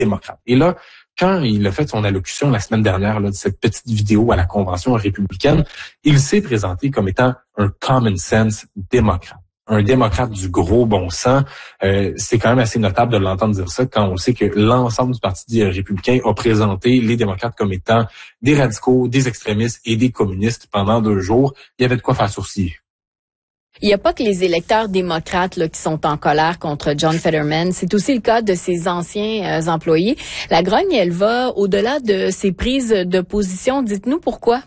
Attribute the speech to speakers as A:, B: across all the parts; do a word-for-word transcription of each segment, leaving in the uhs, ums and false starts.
A: démocrates. Et là, quand il a fait son allocution la semaine dernière, là, de cette petite vidéo à la convention républicaine, il s'est présenté comme étant un common sense démocrate. Un démocrate du gros bon sens. Euh, c'est quand même assez notable de l'entendre dire ça quand on sait que l'ensemble du Parti républicain a présenté les démocrates comme étant des radicaux, des extrémistes et des communistes pendant deux jours. Il y avait de quoi faire sourciller.
B: Il n'y a pas que les électeurs démocrates là, qui sont en colère contre John Fetterman. C'est aussi le cas de ses anciens euh, employés. La grogne, elle va au-delà de ses prises de position. Dites-nous pourquoi.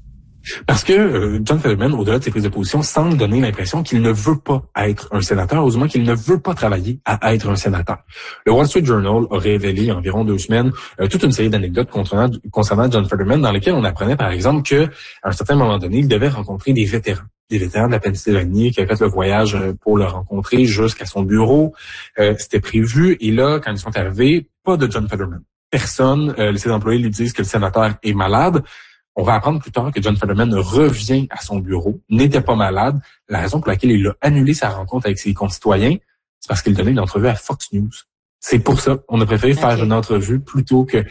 A: Parce que euh, John Fetterman, au-delà de ses prises de position, semble donner l'impression qu'il ne veut pas être un sénateur, ou du moins qu'il ne veut pas travailler à être un sénateur. Le Wall Street Journal a révélé il y a environ deux semaines euh, toute une série d'anecdotes concernant, concernant John Fetterman, dans lesquelles on apprenait par exemple qu'à un certain moment donné, il devait rencontrer des vétérans. Des vétérans de la Pennsylvanie qui avaient fait le voyage pour le rencontrer jusqu'à son bureau. Euh, c'était prévu. Et là, quand ils sont arrivés, pas de John Fetterman. Personne, euh, ses employés lui disent que le sénateur est malade. On va apprendre plus tard que John Fetterman revient à son bureau, n'était pas malade. La raison pour laquelle il a annulé sa rencontre avec ses concitoyens, c'est parce qu'il donnait une entrevue à Fox News. C'est pour ça. On a préféré okay. faire une entrevue plutôt que...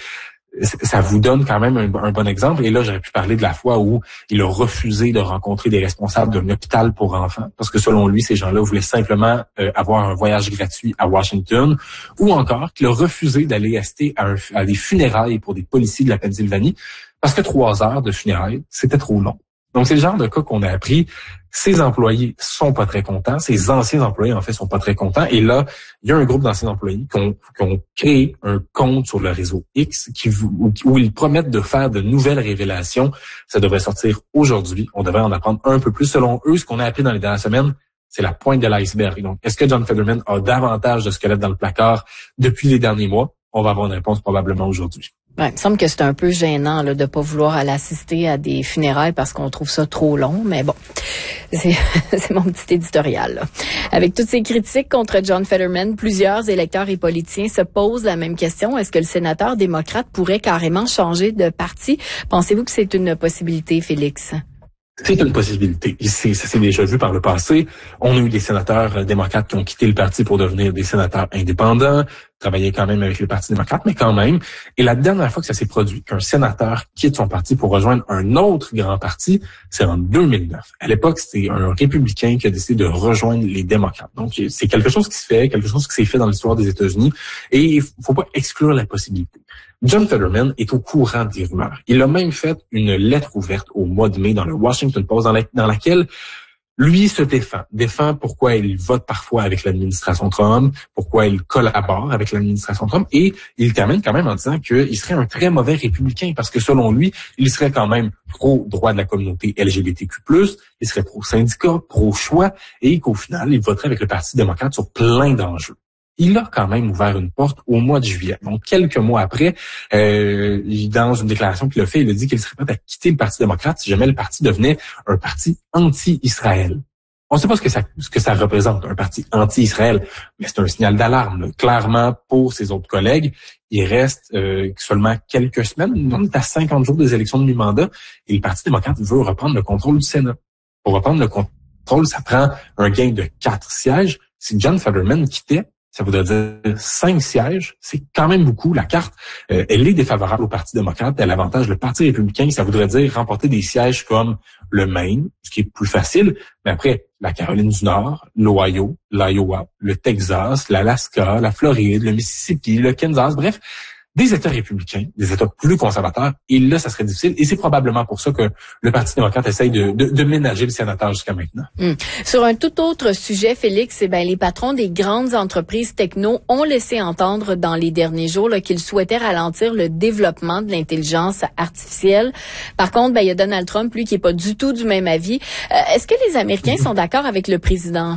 A: Ça vous donne quand même un, un bon exemple. Et là, j'aurais pu parler de la fois où il a refusé de rencontrer des responsables d'un hôpital pour enfants, parce que selon lui, ces gens-là voulaient simplement euh, avoir un voyage gratuit à Washington, ou encore qu'il a refusé d'aller assister à, un, à des funérailles pour des policiers de la Pennsylvanie, parce que trois heures de funérailles, c'était trop long. Donc, c'est le genre de cas qu'on a appris. Ses employés sont pas très contents. Ses anciens employés, en fait, sont pas très contents. Et là, il y a un groupe d'anciens employés qui ont, qui ont créé un compte sur le réseau X qui, où, où ils promettent de faire de nouvelles révélations. Ça devrait sortir aujourd'hui. On devrait en apprendre un peu plus. Selon eux, ce qu'on a appris dans les dernières semaines, c'est la pointe de l'iceberg. Donc, est-ce que John Fetterman a davantage de squelettes dans le placard depuis les derniers mois? On va avoir une réponse probablement aujourd'hui.
B: Ouais, il me semble que c'est un peu gênant là, de pas vouloir aller assister à des funérailles parce qu'on trouve ça trop long, mais bon, c'est, c'est mon petit éditorial. Là. Avec toutes ces critiques contre John Fetterman, plusieurs électeurs et politiciens se posent la même question. Est-ce que le sénateur démocrate pourrait carrément changer de parti? Pensez-vous que c'est une possibilité, Félix?
A: C'est une possibilité. C'est, ça s'est déjà vu par le passé. On a eu des sénateurs démocrates qui ont quitté le parti pour devenir des sénateurs indépendants, travailler quand même avec le Parti démocrate, mais quand même. Et la dernière fois que ça s'est produit, qu'un sénateur quitte son parti pour rejoindre un autre grand parti, c'est en deux mille neuf. À l'époque, c'était un républicain qui a décidé de rejoindre les démocrates. Donc, c'est quelque chose qui se fait, quelque chose qui s'est fait dans l'histoire des États-Unis, et il faut pas exclure la possibilité. John Fetterman est au courant des rumeurs. Il a même fait une lettre ouverte au mois de mai dans le Washington Post dans, la, dans laquelle lui se défend, défend pourquoi il vote parfois avec l'administration Trump, pourquoi il collabore avec l'administration Trump, et il termine quand même en disant qu'il serait un très mauvais républicain parce que selon lui, il serait quand même pro-droit de la communauté L G B T Q plus, il serait pro-syndicat, pro-choix, et qu'au final, il voterait avec le Parti démocrate sur plein d'enjeux. Il a quand même ouvert une porte au mois de juillet. Donc, quelques mois après, euh, dans une déclaration qu'il a fait, il a dit qu'il serait prêt à quitter le Parti démocrate si jamais le parti devenait un parti anti-Israël. On ne sait pas ce que ça, ce que ça représente, un parti anti-Israël, mais c'est un signal d'alarme, là. Clairement, pour ses autres collègues. Il reste euh, seulement quelques semaines. On est à cinquante jours des élections de mi-mandat et le Parti démocrate veut reprendre le contrôle du Sénat. Pour reprendre le contrôle, ça prend un gain de quatre sièges. Si John Fetterman quittait, ça voudrait dire cinq sièges. C'est quand même beaucoup. La carte, euh, elle est défavorable au Parti démocrate. Elle avantage le Parti républicain. Ça voudrait dire remporter des sièges comme le Maine, ce qui est plus facile. Mais après, la Caroline du Nord, l'Ohio, l'Iowa, le Texas, l'Alaska, la Floride, le Mississippi, le Kansas, bref, des États républicains, des États plus conservateurs. Et là, ça serait difficile. Et c'est probablement pour ça que le Parti démocrate essaye de, de, de ménager le sénateur jusqu'à maintenant.
B: Hum. Sur un tout autre sujet, Félix, eh ben, les patrons des grandes entreprises techno ont laissé entendre dans les derniers jours là, qu'ils souhaitaient ralentir le développement de l'intelligence artificielle. Par contre, ben, il y a Donald Trump, lui, qui est pas du tout du même avis. Euh, est-ce que les Américains sont d'accord avec le président?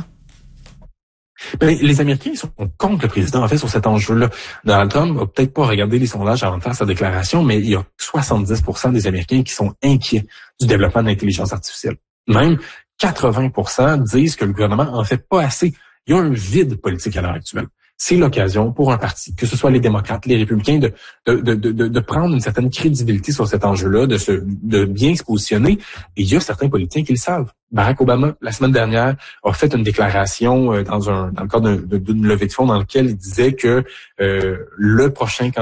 A: Ben, les Américains sont contre le président, en fait, sur cet enjeu-là. Donald Trump n'a peut-être pas regardé les sondages avant de faire sa déclaration, mais il y a soixante-dix pour cent des Américains qui sont inquiets du développement de l'intelligence artificielle. Même quatre-vingts pour cent disent que le gouvernement en fait pas assez. Il y a un vide politique à l'heure actuelle. C'est l'occasion pour un parti, que ce soit les démocrates, les républicains, de, de, de, de, de prendre une certaine crédibilité sur cet enjeu-là, de se, de bien se positionner. Et il y a certains politiciens qui le savent. Barack Obama, la semaine dernière, a fait une déclaration dans un, dans le cadre d'une levée de fonds dans lequel il disait que euh, le prochain candidat